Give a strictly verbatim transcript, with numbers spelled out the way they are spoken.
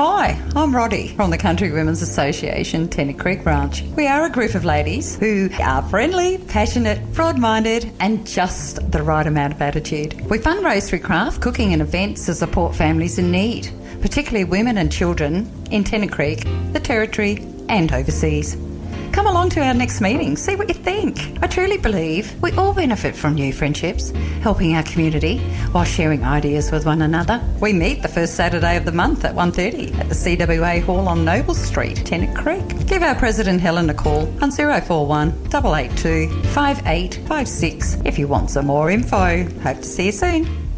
Hi, I'm Roddy from the Country Women's Association, Tennant Creek Ranch. We are a group of ladies who are friendly, passionate, broad-minded and just the right amount of attitude. We fundraise through craft, cooking and events to support families in need, particularly women and children in Tennant Creek, the Territory and overseas. Come along to our next meeting, see what you think. I truly believe we all benefit from new friendships, helping our community while sharing ideas with one another. We meet the first Saturday of the month at one thirty at the C W A Hall on Noble Street, Tennant Creek. Give our President Helen a call on zero four one, eight eight two, five eight five six if you want some more info. Hope to see you soon.